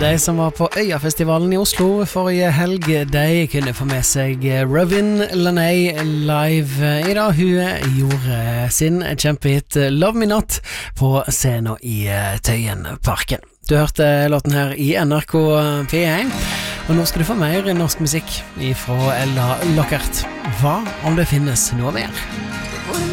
De som var på Øyafestivalen i Oslo forrige helg, de kunne få med seg Robin Laney live i dag. Hun gjorde sin kjempehit Love Me Not på scenen i Tøyenparken. Du hørte låten her i NRK P1, og nå skal du få mer norsk musikk fra Ella Lockert. Hva om det finnes noe mer?